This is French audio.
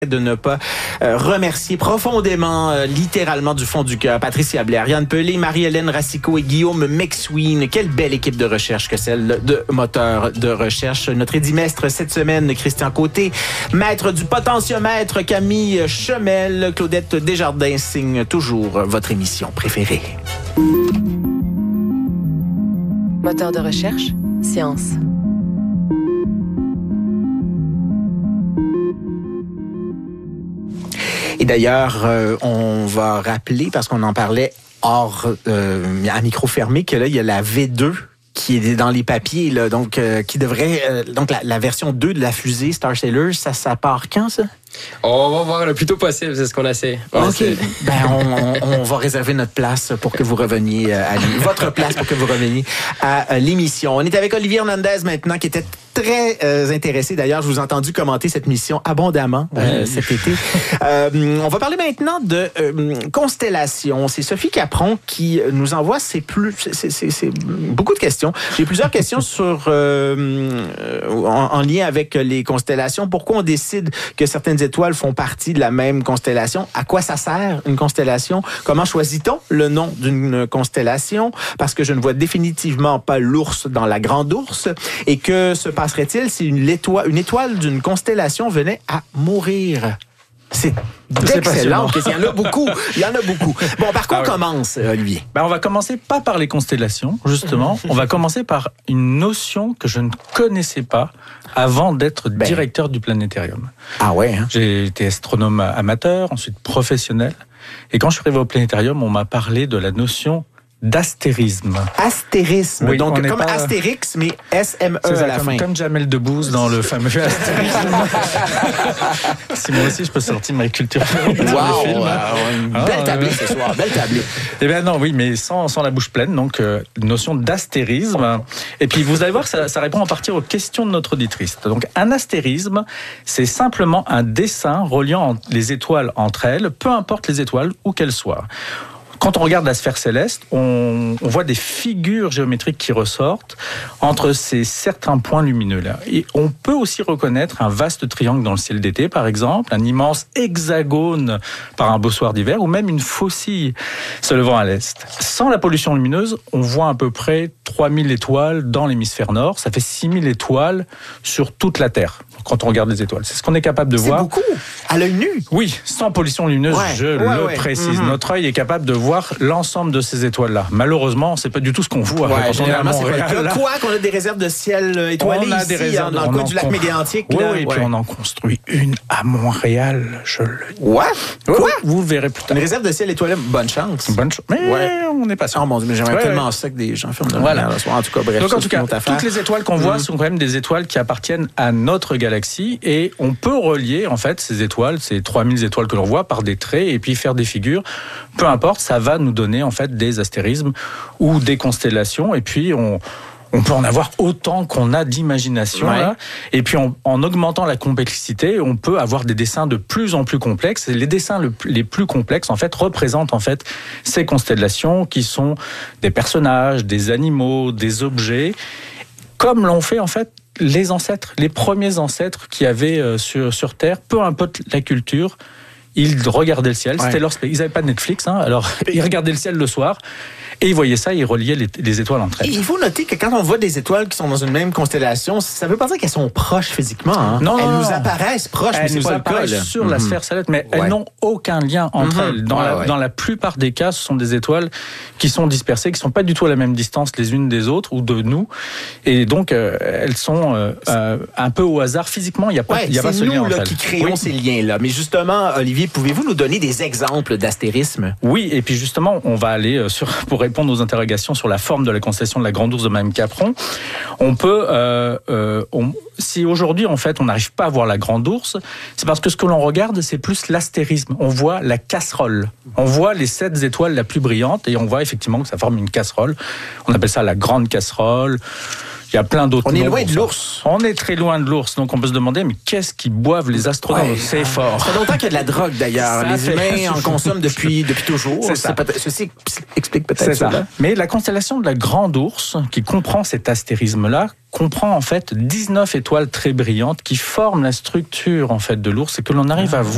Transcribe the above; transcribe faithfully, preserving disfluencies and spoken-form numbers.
de ne pas euh, remercier profondément, euh, littéralement du fond du cœur, Patricia Blais, Ariane Pelé, Marie-Hélène Racicot et Guillaume McSween. Quelle belle équipe de recherche que celle de Moteurs de recherche. Notre édimestre cette semaine, Christian Côté, maître du potentiomètre Camille Chemel, Claudette Desjardins signe toujours votre émission préférée. Moteur de recherche, science. Et d'ailleurs, euh, on va rappeler, parce qu'on en parlait hors, euh, à micro fermé, que là, il y a la V deux qui est dans les papiers, là, donc euh, qui devrait... Euh, donc, la, la version deux de la fusée Star Sailor, ça, ça part quand, ça? On va voir le plus tôt possible, c'est ce qu'on essaie. On OK. essaie. Ben, on, on, on va réserver notre place pour que vous reveniez à votre place pour que vous reveniez à l'émission. On est avec Olivier Hernandez maintenant, qui était très euh, intéressé. D'ailleurs, je vous ai entendu commenter cette mission abondamment euh, oui. cet été. euh, on va parler maintenant de euh, constellations. C'est Sophie Capron qui nous envoie ses plus, c'est, c'est, c'est beaucoup de questions. J'ai plusieurs questions sur euh, en, en lien avec les constellations. Pourquoi on décide que certaines étoiles font partie de la même constellation? À quoi ça sert une constellation? Comment choisit-on le nom d'une constellation? Parce que je ne vois définitivement pas l'ours dans la grande ours. Et que se passerait-il si une étoile, une étoile d'une constellation venait à mourir? C'est excellent. Il y en a beaucoup. Il y en a beaucoup. Bon, par quoi ah, on oui. commence, Olivier? Ben, on va commencer pas par les constellations, justement. On va commencer par une notion que je ne connaissais pas avant d'être ben. directeur du planétarium. Ah ouais? Hein? J'ai été astronome amateur, ensuite professionnel. Et quand je suis arrivé au planétarium, on m'a parlé de la notion d'astérisme. Astérisme. Oui, donc, comme pas... Astérix, mais S M E à la comme, fin. Comme Jamel Debbouze dans le fameux astérisme. Si moi aussi, je peux sortir ma culture. Wow! Wow, une ah, belle tablée euh... ce soir. Belle tablée. Eh bien non, oui, mais sans, sans la bouche pleine. Donc, euh, notion d'astérisme. Et puis, vous allez voir, ça, ça répond en partie aux questions de notre auditrice. Donc, un astérisme, c'est simplement un dessin reliant les étoiles entre elles, peu importe les étoiles, où qu'elles soient. Quand on regarde la sphère céleste, on, on voit des figures géométriques qui ressortent entre ces certains points lumineux-là. Et on peut aussi reconnaître un vaste triangle dans le ciel d'été, par exemple, un immense hexagone par un beau soir d'hiver, ou même une faucille se levant à l'est. Sans la pollution lumineuse, on voit à peu près trois mille étoiles dans l'hémisphère nord. Ça fait six mille étoiles sur toute la Terre, quand on regarde les étoiles. C'est ce qu'on est capable de C'est voir. C'est beaucoup, à l'œil nu. Oui, sans pollution lumineuse, ouais, je ouais, le ouais. précise. Mm-hmm. Notre œil est capable de voir l'ensemble de ces étoiles-là. Malheureusement, c'est pas du tout ce qu'on voit ouais, quand on est à Montréal. Quoi qu'on a des réserves de ciel étoilées on a ici, des réserves, dans le coin du lac Mégantic. Oui, là, et ouais. puis on en construit une à Montréal, je le dis. What? Ouais, Quoi? Vous le verrez plus tard. Une réserve de ciel étoilé, bonne chance. Bonne chance. Mais ouais. on n'est pas sûr. Oh mon Dieu, mais j'aimerais ouais, tellement ouais. ça que des gens filment de voilà. le soir. En tout cas, bref. Donc en tout cas, toutes les étoiles qu'on voit mmh. sont quand même des étoiles qui appartiennent à notre galaxie et on peut relier en fait ces étoiles, ces trois mille étoiles que l'on voit par des traits et puis faire des figures. Peu importe, ça va nous donner en fait des astérismes ou des constellations et puis on On peut en avoir autant qu'on a d'imagination. Ouais. Là. Et puis, en, en augmentant la complexité, on peut avoir des dessins de plus en plus complexes. Et les dessins le, les plus complexes, en fait, représentent en fait ces constellations qui sont des personnages, des animaux, des objets, comme l'ont fait en fait les ancêtres, les premiers ancêtres qui avaient euh, sur, sur Terre, peu importe la culture. Ils regardaient le ciel, ouais. c'était leur... ils n'avaient pas de Netflix, hein, alors ils regardaient le ciel le soir et ils voyaient ça, ils reliaient les, les étoiles entre elles. Et il faut noter que quand on voit des étoiles qui sont dans une même constellation, ça ne veut pas dire qu'elles sont proches physiquement. Hein. Non, elles non, nous non. apparaissent proches, elles mais c'est nous pas apparaissent le cas, sur mm-hmm. la sphère céleste, mais ouais. elles n'ont aucun lien entre mm-hmm. elles. Dans, ouais, la, ouais. dans la plupart des cas, ce sont des étoiles qui sont dispersées, qui ne sont pas du tout à la même distance les unes des autres ou de nous, et donc euh, elles sont euh, euh, un peu au hasard physiquement. Il n'y a pas, ouais, il y a pas ce lien entre elles. C'est nous qui créons oui. ces liens-là. Mais justement, Olivier, pouvez-vous nous donner des exemples d'astérisme? Oui, et puis justement, on va aller sur, pour répondre aux interrogations sur la forme de la constellation de la Grande Ourse de Madame Capron. On peut, euh, euh, on, si aujourd'hui en fait on n'arrive pas à voir la Grande Ourse, c'est parce que ce que l'on regarde, c'est plus l'astérisme. On voit la casserole. On voit les sept étoiles la plus brillantes et on voit effectivement que ça forme une casserole. On appelle ça la Grande Casserole. Il y a plein d'autres. On est loin de l'ours. On est très loin de l'ours. Donc on peut se demander, mais qu'est-ce qu'ils boivent les astronautes? Ouais, c'est fort. Ça fait longtemps qu'il y a de la drogue d'ailleurs. Les fait... humains en consomment depuis, depuis toujours. C'est ça. Ceci explique peut-être c'est ça. ça. Mais la constellation de la Grande Ourse, qui comprend cet astérisme-là, comprend en fait dix-neuf étoiles très brillantes qui forment la structure en fait de l'ours et que l'on arrive à voir.